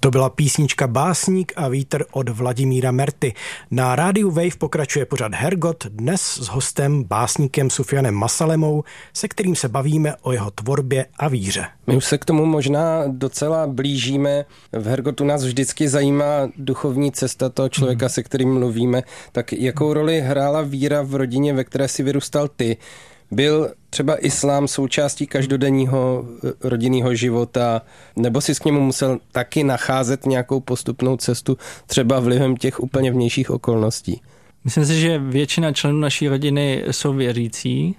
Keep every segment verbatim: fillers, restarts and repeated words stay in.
To byla písnička Básník a vítr od Vladimíra Merty. Na rádiu Wave pokračuje pořad Hergot, dnes s hostem, básníkem Sufjanem Masalemou, se kterým se bavíme o jeho tvorbě a víře. My už se k tomu možná docela blížíme. V Hergotu nás vždycky zajímá duchovní cesta toho člověka, mm. se kterým mluvíme. Tak jakou roli hrála víra v rodině, ve které si vyrůstal ty? Byl třeba islám součástí každodenního rodinného života, nebo si k němu musel taky nacházet nějakou postupnou cestu, třeba vlivem těch úplně vnějších okolností? Myslím si, že většina členů naší rodiny jsou věřící.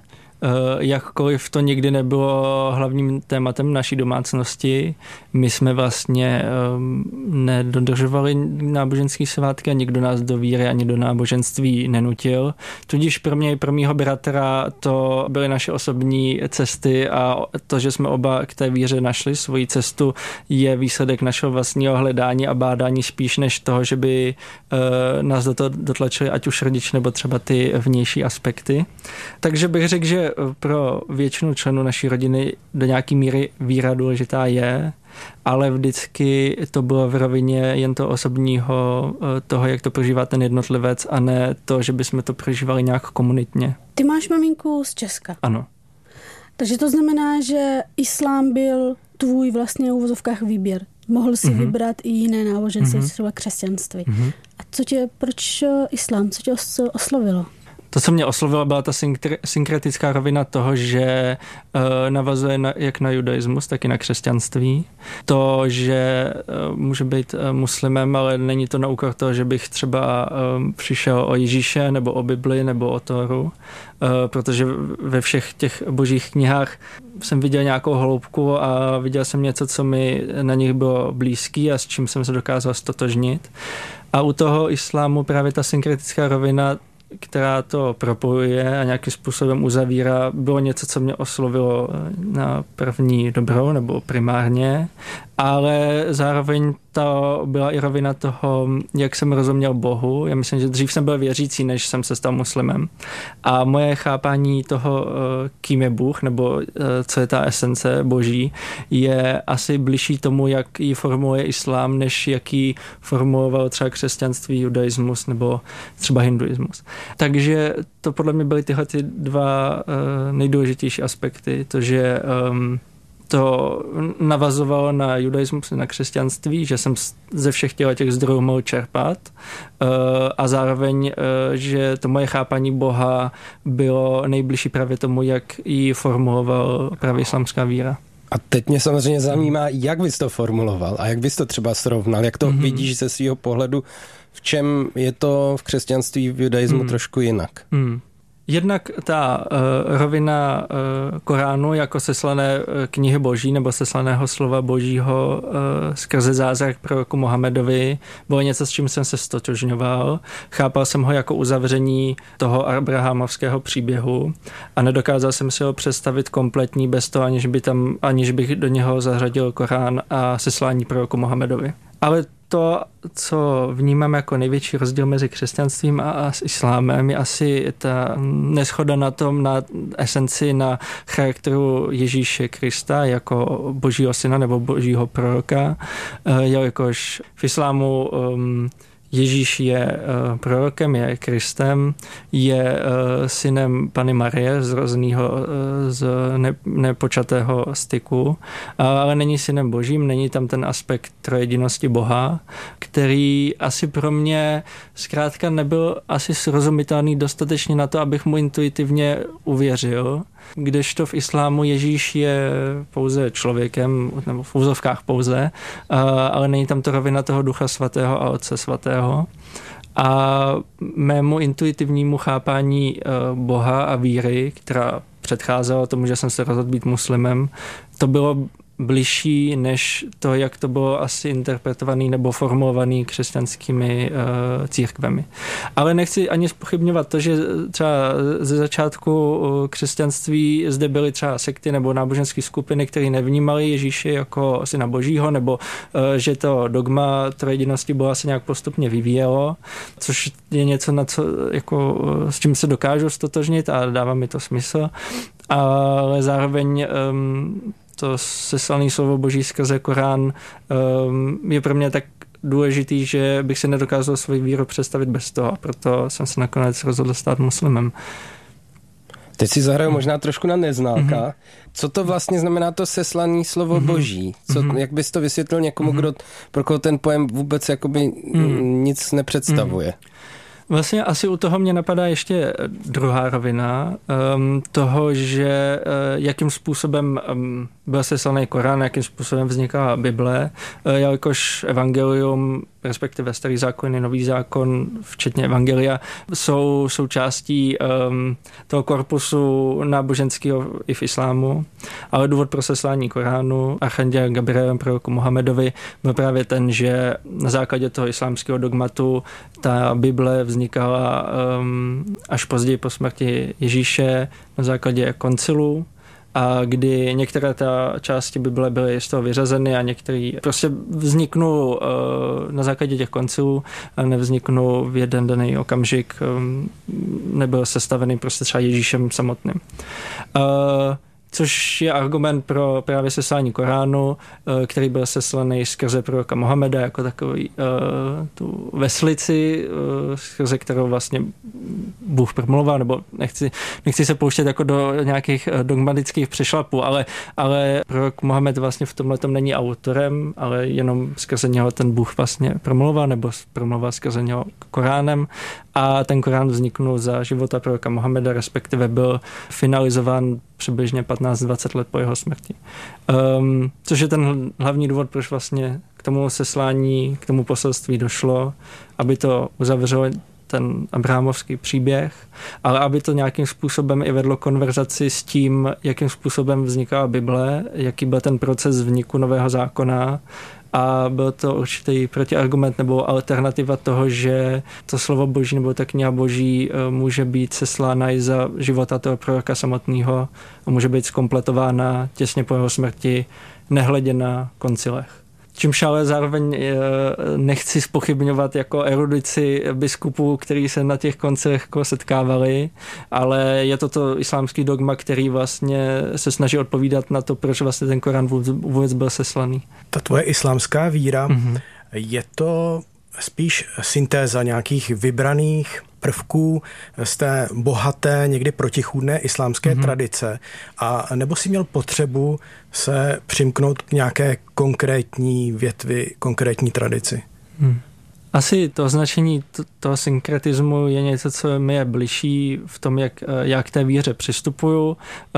Jakkoliv to nikdy nebylo hlavním tématem naší domácnosti, my jsme vlastně nedodržovali náboženský svátky a nikdo nás do víry ani do náboženství nenutil. Tudíž pro mě i pro mýho bratra to byly naše osobní cesty a to, že jsme oba k té víře našli svoji cestu, je výsledek našeho vlastního hledání a bádání spíš než toho, že by nás do toho dotlačili ať už rodič nebo třeba ty vnější aspekty. Takže bych řekl, že pro většinu členů naší rodiny do nějaké míry víra důležitá je, ale vždycky to bylo v rovině jen to osobního, toho, jak to prožívá ten jednotlivec, a ne to, že bychom to prožívali nějak komunitně. Ty máš maminku z Česka. Ano. Takže to znamená, že islám byl tvůj vlastně v uvozovkách výběr. Mohl si mm-hmm. vybrat i jiné náboženství, mm-hmm. třeba křesťanství. Mm-hmm. A co tě, proč islám, co tě oslovilo? To, co mě oslovilo, byla ta synkre, synkretická rovina toho, že uh, navazuje na, jak na judaismus, tak i na křesťanství. To, že uh, může být uh, muslimem, ale není to na úkor toho, že bych třeba um, přišel o Ježíše, nebo o Bibli, nebo o Tóru, uh, protože ve všech těch božích knihách jsem viděl nějakou hloubku a viděl jsem něco, co mi na nich bylo blízký a s čím jsem se dokázal stotožnit. A u toho islámu právě ta synkretická rovina, která to propojuje a nějakým způsobem uzavírá, bylo něco, co mě oslovilo na první dobrou nebo primárně, ale zároveň to byla i rovina toho, jak jsem rozuměl Bohu. Já myslím, že dřív jsem byl věřící, než jsem se stal muslimem. A moje chápání toho, kým je Bůh, nebo co je ta esence boží, je asi bližší tomu, jak ji formuluje islám, než jak ji formuloval třeba křesťanství, judaismus nebo třeba hinduismus. Takže to podle mě byly tyhle ty dva nejdůležitější aspekty. To, že um, to navazovalo na judaismus, na křesťanství, že jsem ze všech těch zdrojů mohl čerpat a zároveň, že to moje chápání Boha bylo nejbližší právě tomu, jak ji formuloval právě islámská víra. A teď mě samozřejmě zajímá, jak bys to formuloval a jak bys to třeba srovnal, jak to mm-hmm. vidíš ze svého pohledu, v čem je to v křesťanství, v judaismu mm. trošku jinak. Mm. Jednak ta uh, rovina uh, Koránu jako seslané uh, knihy boží nebo seslaného slova božího uh, skrze zázrak proroku Mohamedovi bylo něco, s čím jsem se stotožňoval. Chápal jsem ho jako uzavření toho abrahamovského příběhu a nedokázal jsem si ho představit kompletní bez toho, aniž, by tam, aniž bych do něho zařadil Korán a seslání proroku Mohamedovi. Ale to, co vnímám jako největší rozdíl mezi křesťanstvím a, a s islámem, je asi ta neshoda na tom, na esenci, na charakteru Ježíše Krista jako božího syna nebo božího proroka. Jelikož v islámu um, Ježíš je uh, prorokem, je Kristem, je uh, synem Panny Marie, zrozeného uh, z ne, nepočatého styku, uh, ale není synem božím, není tam ten aspekt trojedinosti Boha, který asi pro mě zkrátka nebyl asi srozumitelný dostatečně na to, abych mu intuitivně uvěřil. Kdežto v islámu Ježíš je pouze člověkem, nebo v úzovkách pouze, ale není tam to rovina toho Ducha svatého a Otce svatého. A mému intuitivnímu chápání Boha a víry, která předcházela tomu, že jsem se rozhodl být muslimem, to bylo bližší než to, jak to bylo asi interpretovaný nebo formulovaný křesťanskými uh, církvemi. Ale nechci ani zpochybňovat to, že třeba ze začátku křesťanství zde byly třeba sekty nebo náboženské skupiny, které nevnímaly Ježíše jako syna božího, nebo uh, že to dogma trojedinosti Boha se nějak postupně vyvíjelo, což je něco, na co, jako, s čím se dokážu stotožnit a dává mi to smysl. Ale zároveň um, to seslané slovo Boží skrze Korán je pro mě tak důležitý, že bych si nedokázal svou víru představit bez toho. Proto jsem se nakonec rozhodl stát muslimem. Teď si zahraju možná trošku na neználka. Mm-hmm. Co to vlastně znamená to seslané slovo mm-hmm. Boží? Co, mm-hmm. Jak bys to vysvětlil někomu, mm-hmm. kdo, pro koho ten pojem vůbec jakoby mm-hmm. nic nepředstavuje? Mm-hmm. Vlastně asi u toho mě napadá ještě druhá rovina um, toho, že uh, jakým způsobem um, byl seslaný Korán, jakým způsobem vzniká Bible, uh, jelikož evangelium, respektive starý zákon i nový zákon, včetně evangelia, jsou součástí um, toho korpusu náboženského i v islámu, ale důvod pro seslání Koránu archanděl Gabrielem proroku Mohamedovi byl právě ten, že na základě toho islámského dogmatu ta Bible vznikala um, až později po smrti Ježíše na základě koncilu, a kdy některé ta části Bible byly z toho vyřazeny a některý prostě vzniknul uh, na základě těch koncilů a nevzniknul v jeden daný okamžik, um, nebyl sestavený prostě třeba Ježíšem samotným. Uh, Což je argument pro právě seslání Koránu, který byl seslaný skrze proroka Mohameda jako takový uh, tu veslici, uh, skrze kterou vlastně Bůh promluvil, nebo nechci, nechci se pouštět jako do nějakých dogmatických přešlapů, ale, ale prorok Mohamed vlastně v tomhletom není autorem, ale jenom skrze něho ten Bůh vlastně promluvil, nebo promluvil skrze něho Koránem, a ten Korán vzniknul za života proroka Mohameda, respektive byl finalizován přibližně patnáct dvacet let po jeho smrti. Um, což je ten hlavní důvod, proč vlastně k tomu seslání, k tomu poselství došlo, aby to uzavřelo ten abrahamovský příběh, ale aby to nějakým způsobem i vedlo konverzaci s tím, jakým způsobem vznikala Bible, jaký byl ten proces vzniku nového zákona, a byl to určitý protiargument nebo alternativa toho, že to slovo Boží nebo ta kniha Boží může být seslána i za života toho proroka samotného a může být zkompletována těsně po jeho smrti, nehledě na koncilech. Čímž ale zároveň nechci zpochybňovat jako erudici biskupů, kteří se na těch koncilech setkávali, ale je to to islámský dogma, který vlastně se snaží odpovídat na to, proč vlastně ten Korán vůbec byl seslaný. Ta tvoje islámská víra, mm-hmm. je to spíš syntéza nějakých vybraných prvků z té bohaté, někdy protichůdné islámské mm-hmm. tradice, a nebo si měl potřebu se přimknout k nějaké konkrétní větvi, konkrétní tradici? Hmm. Asi to označení toho synkretismu je něco, co mi je bližší v tom, jak já k té víře přistupuju.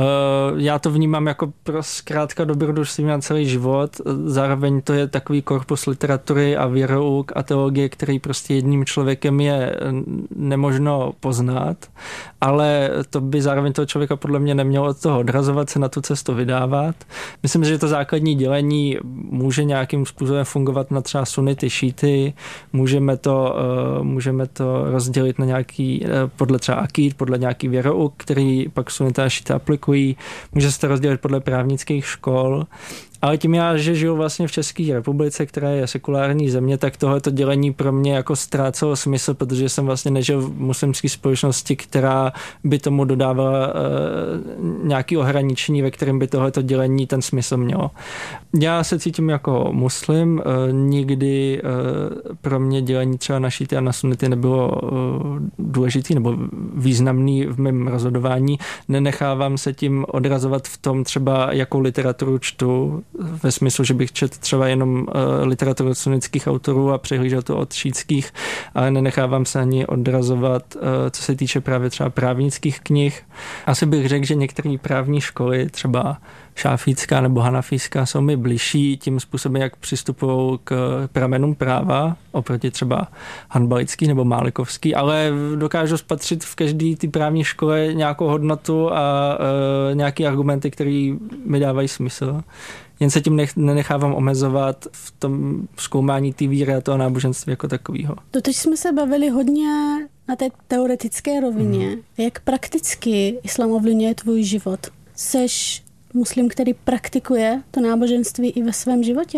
Já to vnímám jako zkrátka dobrodružství na celý život. Zároveň to je takový korpus literatury a věrouk a teologie, který prostě jedním člověkem je nemožno poznat, ale to by zároveň toho člověka podle mě nemělo od toho odrazovat, se na tu cestu vydávat. Myslím, že to základní dělení může nějakým způsobem fungovat na třeba sunity, šíty, Můžeme to, můžeme to rozdělit na nějaký, podle třeba akíd, podle nějaký věrouk, který pak sunita a šíta aplikují. Může se to rozdělit podle právnických škol. Ale tím já, že žiju vlastně v České republice, která je sekulární země, tak tohleto dělení pro mě jako ztrácelo smysl, protože jsem vlastně nežil v muslimské společnosti, která by tomu dodávala e, nějaké ohraničení, ve kterém by tohleto dělení ten smysl mělo. Já se cítím jako muslim, e, nikdy e, pro mě dělení třeba na šíty a na sunity nebylo e, důležitý nebo významný v mém rozhodování. Nenechávám se tím odrazovat v tom třeba, jakou literaturu čtu, ve smyslu, že bych četl třeba jenom uh, literaturu od sunnických autorů a přehlížel to od šítských, ale nenechávám se ani odrazovat, uh, co se týče právě třeba právnických knih. Asi bych řekl, že některé právní školy, třeba šáfícká nebo hanafíská, jsou mi bližší tím způsobem, jak přistupují k pramenům práva, oproti třeba hanbalický nebo málikovský, ale dokážu spatřit v každé ty právní škole nějakou hodnotu a uh, nějaké argumenty, které mi dávají smysl. Jen se tím nech, nenechávám omezovat v tom zkoumání té víry a toho náboženství jako takového. Doteď jsme se bavili hodně na té teoretické rovině. Hmm. Jak prakticky islám ovlivňuje tvůj život? Seš muslim, který praktikuje to náboženství i ve svém životě?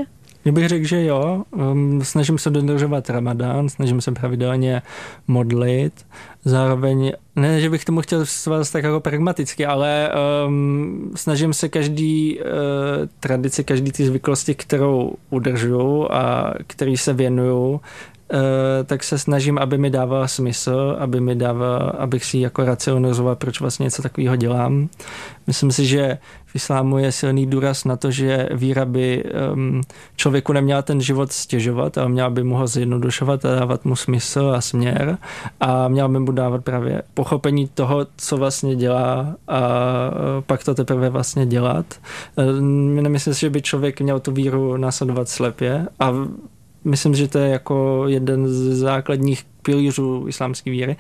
Já bych řekl, že jo. Um, snažím se dodržovat Ramadán, snažím se pravidelně modlit. Zároveň, ne, že bych tomu chtěl vstupovat tak jako pragmaticky, ale um, snažím se každý uh, tradici, každý ty zvyklosti, kterou udržuju a který se věnuju, Uh, tak se snažím, aby mi dávala smysl, aby mi dávala, abych si jako racionalizoval, proč vlastně něco takového dělám. Myslím si, že v islámu je silný důraz na to, že víra by um, člověku neměla ten život stěžovat, ale měla by mu ho zjednodušovat a dávat mu smysl a směr a měla by mu dávat právě pochopení toho, co vlastně dělá a pak to teprve vlastně dělat. Nemyslím si, že by člověk měl tu víru následovat slepě a myslím, že to je jako jeden z základních pilířů islámské víry.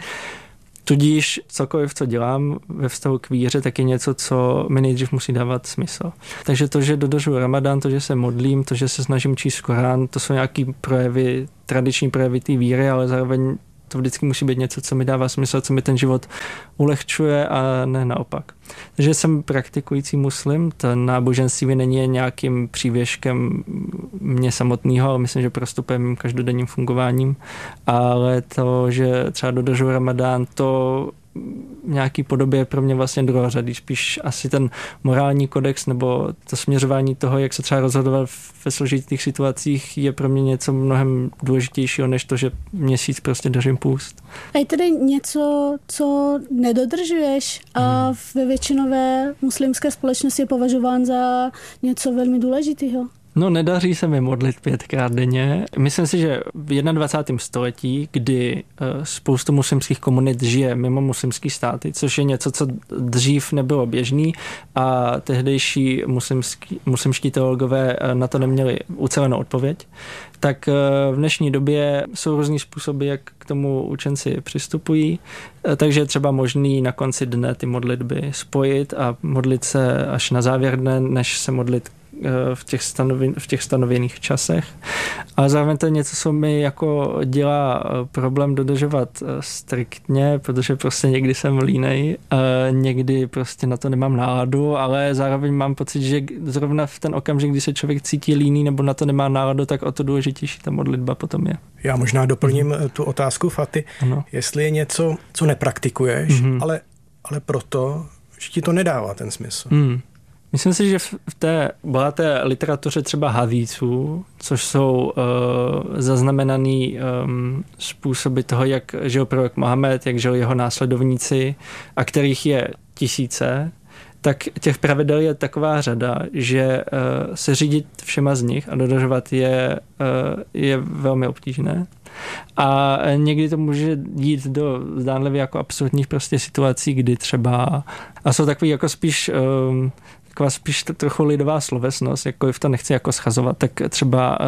Tudíž cokoliv, co dělám ve vztahu k víře, tak je něco, co mi nejdřív musí dávat smysl. Takže to, že dodržuji Ramadán, to, že se modlím, to, že se snažím číst Korán, to jsou nějaký projevy, tradiční projevy té víry, ale zároveň to vždycky musí být něco, co mi dává smysl, co mi ten život ulehčuje a ne naopak. Takže jsem praktikující muslim, to náboženství není nějakým přívěškem mě samotného, ale myslím, že prostupem mým každodenním fungováním, ale to, že třeba dodržuji Ramadán, to v nějaký podobě je pro mě vlastně druhořadý. Spíš asi ten morální kodex nebo to směřování toho, jak se třeba rozhodovat ve složitých situacích, je pro mě něco mnohem důležitějšího, než to, že měsíc prostě držím půst. A je tedy něco, co nedodržuješ a ve většinové muslimské společnosti je považován za něco velmi důležitého? No, nedaří se mi modlit pětkrát denně. Myslím si, že v dvacátém prvním století, kdy spoustu muslimských komunit žije mimo muslimský státy, což je něco, co dřív nebylo běžný a tehdejší muslimský, muslimští teologové na to neměli ucelenou odpověď, tak v dnešní době jsou různý způsoby, jak k tomu učenci přistupují, takže je třeba možný na konci dne ty modlitby spojit a modlit se až na závěr dne, než se modlit v těch, stanovi, v těch stanovených časech. Ale zároveň to je něco, co mi jako dělá problém dodržovat striktně, protože prostě někdy jsem línej, někdy prostě na to nemám náladu, ale zároveň mám pocit, že zrovna v ten okamžik, kdy se člověk cítí líný nebo na to nemá náladu, tak o to důležitější ta modlitba potom je. Já možná doplním mm. tu otázku, Faty. Ano. Jestli je něco, co nepraktikuješ, mm. ale, ale proto, že ti to nedává ten smysl. Mm. Myslím si, že v té bohaté literatuře třeba hadísů, což jsou uh, zaznamenaný um, způsoby toho, jak žil prorok Mohamed, jak žil jeho následovníci, a kterých je tisíce, tak těch pravidel je taková řada, že uh, se řídit všema z nich a dodržovat je, uh, je velmi obtížné. A někdy to může jít do zdánlivě jako absurdních prostě situací, kdy třeba, a jsou takový jako spíš um, taková spíš trochu lidová slovesnost, jakkoliv to nechci jako schazovat, tak třeba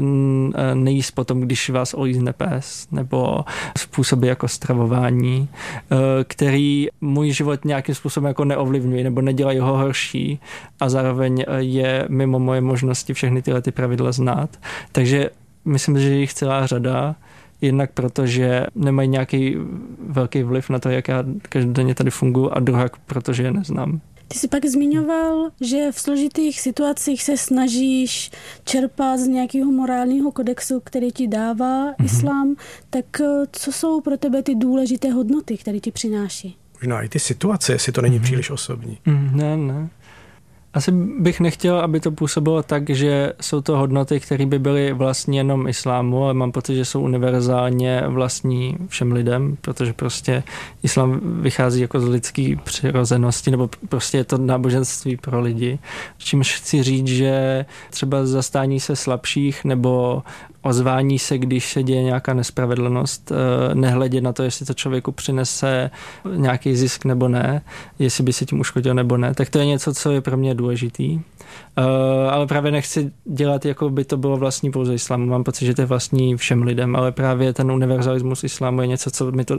nejíst potom, když vás olízne pes, nebo způsoby jako stravování, který můj život nějakým způsobem jako neovlivňují nebo nedělají ho horší a zároveň je mimo moje možnosti všechny tyhle ty pravidla znát. Takže myslím, že jich celá řada, jednak proto, že nemají nějaký velký vliv na to, jak já každodenně tady funguji, a druhá, protože je neznám. Ty jsi pak zmiňoval, že v složitých situacích se snažíš čerpat z nějakého morálního kodexu, který ti dává mm-hmm. islám. Tak co jsou pro tebe ty důležité hodnoty, které ti přináší? Možná i ty situace, jestli to není mm-hmm. příliš osobní. Mm, ne, ne. Asi bych nechtěl, aby to působilo tak, že jsou to hodnoty, které by byly vlastní jenom islámu, ale mám pocit, že jsou univerzálně vlastní všem lidem, protože prostě islám vychází jako z lidské přirozenosti, nebo prostě je to náboženství pro lidi. Čímž chci říct, že třeba zastání se slabších nebo ozvání se, když se děje nějaká nespravedlnost, nehledě na to, jestli to člověku přinese nějaký zisk nebo ne, jestli by se tím uškodil nebo ne, tak to je něco, co je pro mě důležitý. Ale právě nechci dělat, jako by to bylo vlastní pouze islámu. Mám pocit, že to je vlastní všem lidem, ale právě ten univerzalismus islámu je něco, co mi to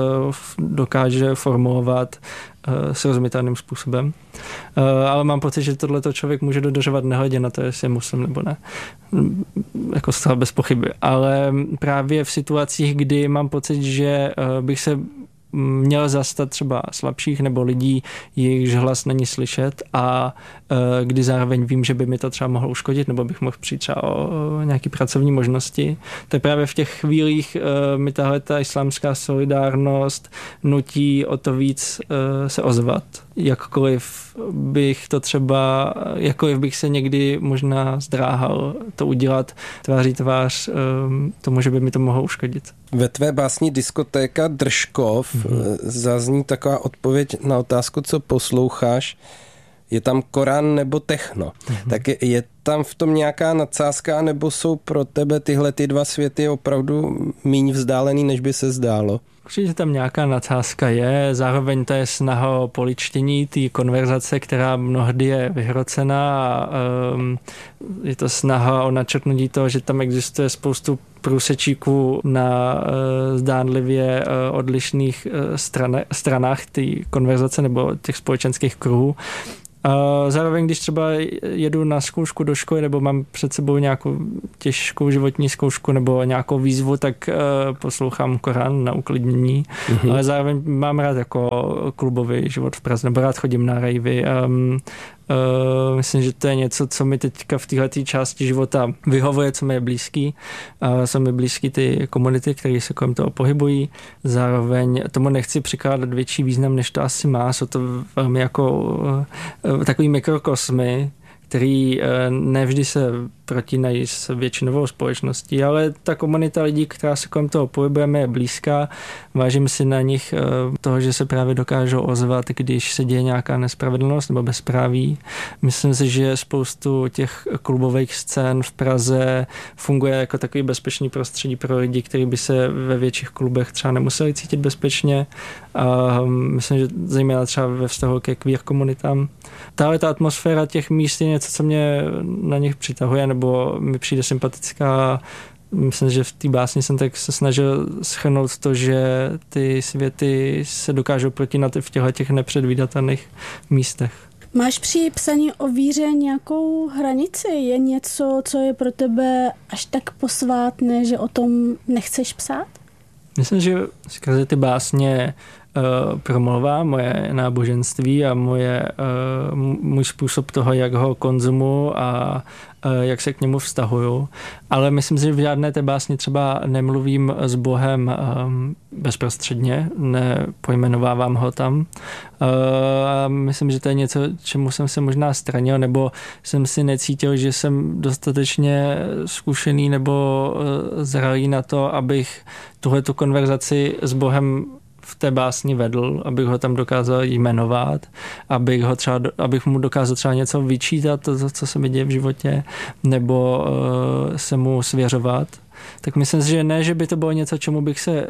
dokáže formulovat srozumitelným způsobem. Ale mám pocit, že tohleto člověk může dodržovat nehledě na to, jestli je muslim nebo ne. Jako zcela bez pochyby. Ale právě v situacích, kdy mám pocit, že bych se měl zastat třeba slabších nebo lidí, jejichž hlas není slyšet a kdy zároveň vím, že by mi to třeba mohlo uškodit nebo bych mohl přijít třeba o nějaké pracovní možnosti. To je právě v těch chvílích mi tahle ta islámská solidárnost nutí o to víc se ozvat. Jakkoliv bych to třeba, jakkoliv bych se někdy možná zdráhal to udělat tváří tvář tomu, že by mi to mohlo uškodit. Ve tvé básni Diskotéka Držkov mm-hmm. zazní taková odpověď na otázku, co posloucháš. Je tam Korán nebo techno? Mm-hmm. Tak je, je tam v tom nějaká nadsázka, nebo jsou pro tebe tyhle ty dva světy opravdu míň vzdálený, než by se zdálo? Určitě tam nějaká nadsázka je, zároveň to je snaha o poličtění té konverzace, která mnohdy je vyhrocená a um, je to snaha o načrtnutí toho, že tam existuje spoustu průsečíků na uh, zdánlivě uh, odlišných uh, strana, stranách té konverzace nebo těch společenských kruhů. A zároveň, když třeba jedu na zkoušku do školy nebo mám před sebou nějakou těžkou životní zkoušku nebo nějakou výzvu, tak uh, poslouchám Korán na uklidnění. Mm-hmm. Ale zároveň mám rád jako klubový život v Praze, nebo rád chodím na rejvy. Um, Uh, myslím, že to je něco, co mi teďka v této části života vyhovuje, co mi je blízký. Uh, jsou mi blízký ty komunity, které se kolem toho pohybují. Zároveň tomu nechci přikládat větší význam, než to asi má. Jsou to velmi jako uh, takový mikrokosmy, který nevždy se protínají s většinovou společností, ale ta komunita lidí, která se kolem toho pohybujeme, je blízká. Vážím si na nich toho, že se právě dokážou ozvat, když se děje nějaká nespravedlnost nebo bezpráví. Myslím si, že spoustu těch klubových scén v Praze funguje jako takový bezpečný prostředí pro lidi, kteří by se ve větších klubech třeba nemuseli cítit bezpečně. A myslím, že zejména třeba ve vztahu ke queer komunitám. Tahle ta atmosféra těch míst je něco, co mě na nich přitahuje, nebo mi přijde sympatická. Myslím, že v té básni jsem tak se snažil shrnout to, že ty světy se dokážou protínat v těchto těch nepředvídatelných místech. Máš při psaní o víře nějakou hranici? Je něco, co je pro tebe až tak posvátné, že o tom nechceš psát? Myslím, že skrze ty básně uh, promlouvá moje náboženství a moje, uh, můj způsob toho, jak ho konzumuju a uh, jak se k němu vztahuju. Ale myslím si, že v žádné té básni třeba nemluvím s Bohem um, bezprostředně, nepojmenovávám ho tam. Uh, a myslím, že to je něco, čemu jsem se možná stranil, nebo jsem si necítil, že jsem dostatečně zkušený nebo uh, zralý na to, abych tuhletu konverzaci s Bohem v té básni vedl, abych ho tam dokázal jmenovat, abych, ho třeba, abych mu dokázal třeba něco vyčítat, to, co se mi děje v životě, nebo uh, se mu svěřovat. Tak myslím si, že ne, že by to bylo něco, čemu bych se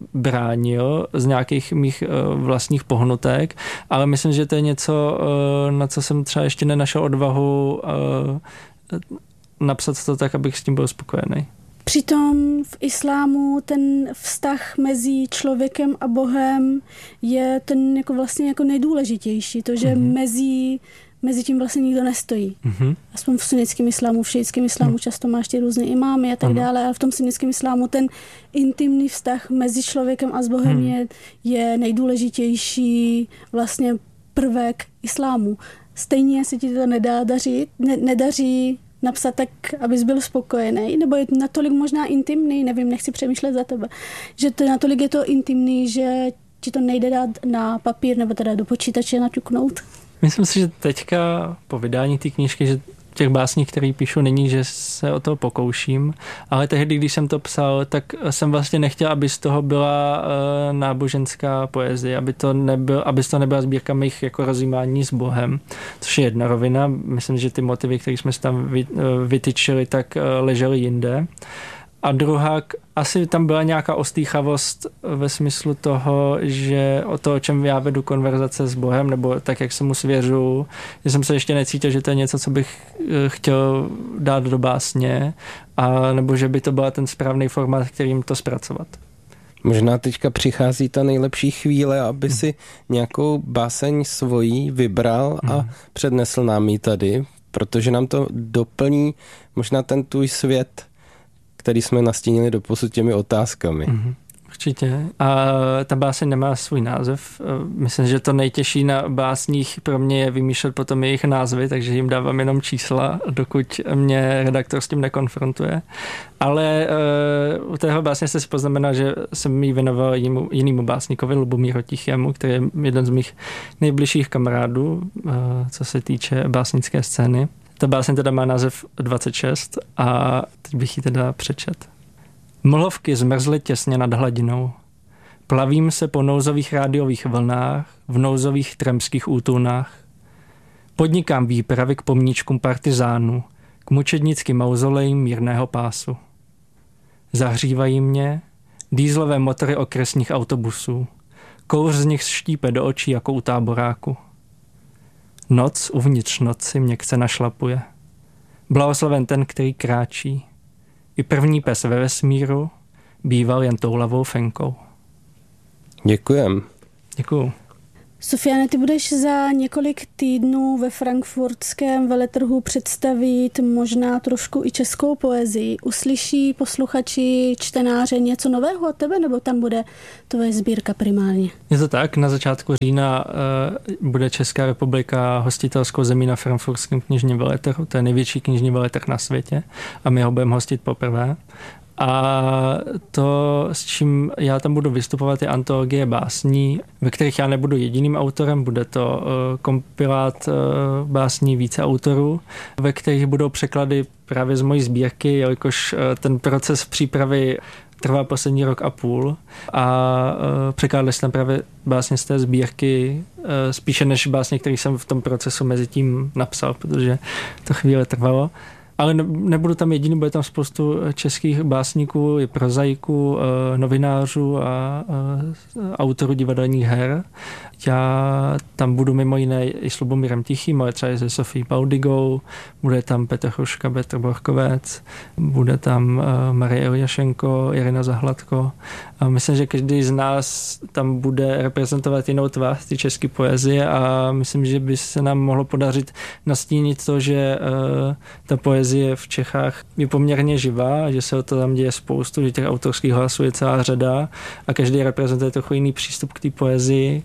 bránil z nějakých mých uh, vlastních pohnutek, ale myslím, že to je něco, uh, na co jsem třeba ještě nenašel odvahu uh, napsat to tak, abych s tím byl spokojený. Přitom v islámu ten vztah mezi člověkem a Bohem je ten jako vlastně jako nejdůležitější. To, že mm-hmm. mezi, mezi tím vlastně nikdo nestojí. Mm-hmm. Aspoň v sunnickém islámu, v šíitském islámu mm. často máš ty různé imámy a tak mm. dále, ale v tom sunnickém islámu ten intimní vztah mezi člověkem a s Bohem mm. je, je nejdůležitější vlastně prvek islámu. Stejně se ti to nedá dařit, ne, nedaří napsat tak, abys byl spokojený, nebo je natolik možná intimní, nevím, nechci přemýšlet za tebe, že to natolik je to intimní, že ti to nejde dát na papír nebo teda do počítače naťuknout. Myslím si, že teďka po vydání té knížky, že těch básní, které píšu, není, že se o to pokouším, ale tehdy, když jsem to psal, tak jsem vlastně nechtěl, aby z toho byla uh, náboženská poezie, aby to, nebyl, aby to nebyla sbírka mých jako rozjímání s Bohem, což je jedna rovina. Myslím, že ty motivy, které jsme si tam vy, uh, vytyčili, tak uh, ležely jinde. A druhá, asi tam byla nějaká ostýchavost ve smyslu toho, že o to, o čem já vedu konverzace s Bohem, nebo tak, jak se mu svěřu, že jsem se ještě necítil, že to je něco, co bych chtěl dát do básně, a nebo že by to byla ten správný formát, kterým to zpracovat. Možná teďka přichází ta nejlepší chvíle, aby si nějakou báseň svojí vybral a mm. přednesl nám ji tady, protože nám to doplní možná ten tvůj svět, který jsme nastínili doposud těmi otázkami. Mm-hmm. Určitě. A ta báseň nemá svůj název. Myslím, že to nejtěžší na básních pro mě je vymýšlet potom jejich názvy, takže jim dávám jenom čísla, dokud mě redaktor s tím nekonfrontuje. Ale uh, u téhle básně se si poznamenal, že jsem jí věnoval jinému, jinému básníkovi, Lubomíru Tichému, který je jeden z mých nejbližších kamarádů, uh, co se týče básnické scény. Ta báseň teda má název dvacet šest a teď bych ji teda přečet. Mlhovky zmrzly těsně nad hladinou. Plavím se po nouzových rádiových vlnách, v nouzových tremských útulnách. Podnikám výpravy k pomníčkům partizánů, k mučednickým mauzolejím mírného pásu. Zahřívají mě dýzlové motory okresních autobusů. Kouř z nich štípe do očí jako u táboráku. Noc uvnitř noci měkce našlapuje. Blahoslaven ten, který kráčí. I první pes ve vesmíru býval jen toulavou fenkou. Děkujem. Děkuju. Sofiane, ty budeš za několik týdnů ve frankfurtském veletrhu představit možná trošku i českou poezii. Uslyší posluchači, čtenáře něco nového od tebe, nebo tam bude tvoje sbírka primárně? Je to tak, na začátku října uh, bude Česká republika hostitelskou zemí na frankfurtském knižním veletrhu. To je největší knižní veletrh na světě a my ho budeme hostit poprvé. A to, s čím já tam budu vystupovat, je antologie básní, ve kterých já nebudu jediným autorem, bude to uh, kompilát uh, básní více autorů, ve kterých budou překlady právě z mojí sbírky, jelikož uh, ten proces přípravy trvá poslední rok a půl a uh, překládali jsem právě básně z té sbírky uh, spíše než básně, které jsem v tom procesu mezi tím napsal, protože to chvíli trvalo. Ale nebudu tam jediný, bude tam spoustu českých básníků, i prozaiků, novinářů a autorů divadelních her. Já tam budu mimo jiné i s Lubomírem Tichým, ale třeba i se Sofií Baudigou, bude tam Petr Hruška, Petr Borkovec, bude tam Marie Iljašenko, Irina Zahladko. A myslím, že každý z nás tam bude reprezentovat jinou tvář ty české poezie a myslím, že by se nám mohlo podařit nastínit to, že ta poezie v Čechách je poměrně živá, že se o to tam děje spoustu, že těch autorských hlasů je celá řada a každý reprezentuje trochu jiný přístup k té poezii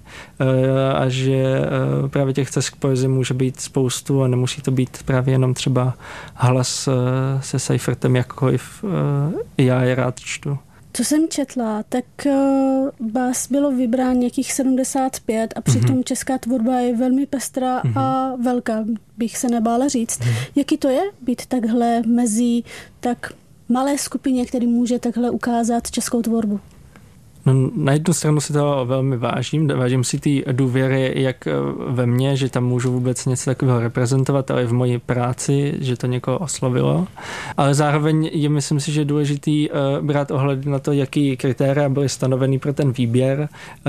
a že právě těch cest k poezii může být spoustu a nemusí to být právě jenom třeba hlas se Seifertem, jakkoliv já je rád čtu. Co jsem četla, tak bás bylo vybrán nějakých sedmdesát pět a přitom mm-hmm. česká tvorba je velmi pestrá mm-hmm. a velká, bych se nebála říct. Mm-hmm. Jaký to je být takhle mezi tak malé skupině, který může takhle ukázat českou tvorbu? No, na jednu stranu si toho velmi vážím, vážím si ty důvěry jak ve mně, že tam můžu vůbec něco takového reprezentovat, ale i v mojí práci, že to někoho oslovilo. Ale zároveň je, myslím si, že je důležitý brát ohled na to, jaký kritéria byly stanoveny pro ten výběr,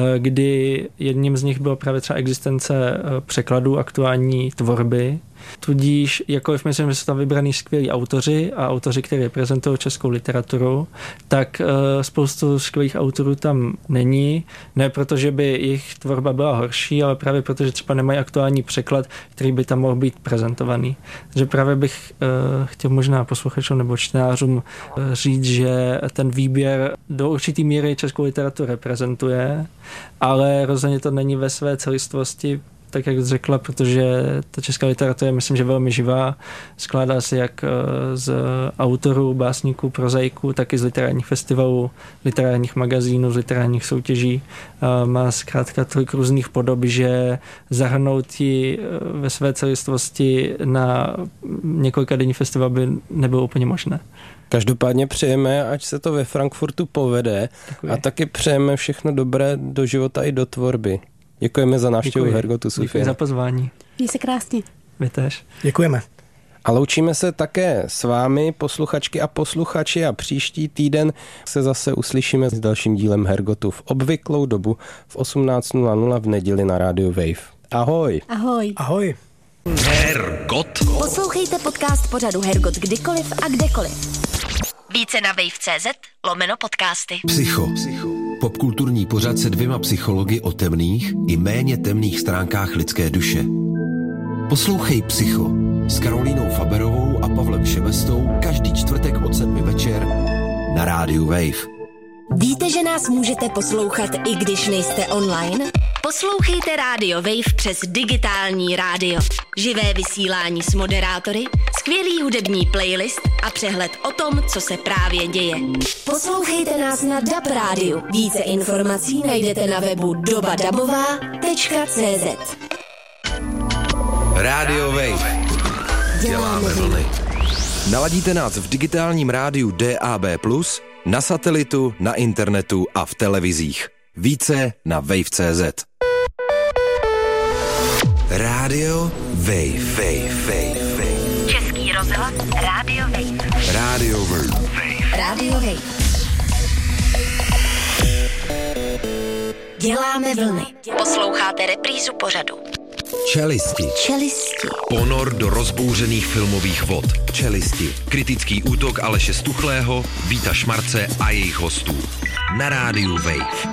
kdy jedním z nich bylo právě třeba existence překladů aktuální tvorby. Tudíž, jakkoliv myslím, že jsou tam vybraný skvělí autoři a autoři, kteří reprezentují českou literaturu, tak uh, spoustu skvělých autorů tam není. Ne proto, že by jejich tvorba byla horší, ale právě proto, že třeba nemají aktuální překlad, který by tam mohl být prezentovaný. Takže právě bych uh, chtěl možná posluchačům nebo čtenářům uh, říct, že ten výběr do určitý míry českou literaturu reprezentuje, ale rozhodně to není ve své celistvosti, tak jak řekla, protože ta česká literatura je, myslím, že velmi živá. Skládá se jak z autorů, básníků, prozaiků, tak i z literárních festivalů, literárních magazínů, z literárních soutěží. Má zkrátka tolik různých podob, že zahrnout ji ve své celistvosti na několika denní festival by nebylo úplně možné. Každopádně přejeme, ať se to ve Frankfurtu povede. Děkuji. A taky přejeme všechno dobré do života i do tvorby. Děkujeme za návštěvu Hergotu, Sofie. Děkuji za pozvání. Měj se krásně. Vy též. Děkujeme. A loučíme se také s vámi, posluchačky a posluchači, a příští týden se zase uslyšíme s dalším dílem Hergotu v obvyklou dobu v osmnáct nula nula v neděli na rádiu Wave. Ahoj. Ahoj. Ahoj. Hergot. Poslouchejte podcast pořadu Hergot kdykoliv a kdekoliv. Více na wave tečka cé zet lomeno podcasty. Psycho. Popkulturní pořad se dvěma psychologi o temných i méně temných stránkách lidské duše. Poslouchej Psycho s Karolínou Faberovou a Pavlem Šebestou každý čtvrtek od sedmi večer na rádiu Wave. Víte, že nás můžete poslouchat, i když nejste online? Poslouchejte Radio Wave přes digitální rádio. Živé vysílání s moderátory, skvělý hudební playlist a přehled o tom, co se právě děje. Poslouchejte nás na D A B rádiu. Více informací najdete na webu doba dabová tečka cé zet. Radio Wave. Děláme vlny. Naladíte nás v digitálním rádiu D A B plus, na satelitu, na internetu a v televizích. Více na wave tečka cé zet. Radio Wave. Wave, Wave, Wave. Český rozhlas Radio Wave. Radio Wave. Radio Wave. Děláme vlny. Posloucháte reprízu pořadu. Čelisti. Čelisti. Ponor do rozbouřených filmových vod. Čelisti. Kritický útok Aleše Stuchlého, Víta Šmarce a jejich hostů. Na rádiu Wave.